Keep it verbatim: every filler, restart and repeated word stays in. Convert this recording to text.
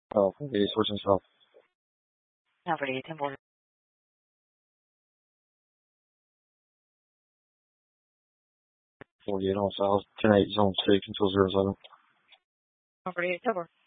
Oh, forty-eight, switching south. nine forty-eight, ten four. forty-eight on south, ten eight, zone six until zero seven. nine forty-eight, ten four.